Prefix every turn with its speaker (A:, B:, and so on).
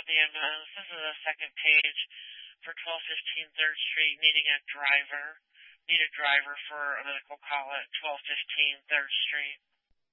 A: the ambulance. This is the second page for 1215 3rd Street, needing a driver. Need a driver for a medical call at 1215 3rd Street.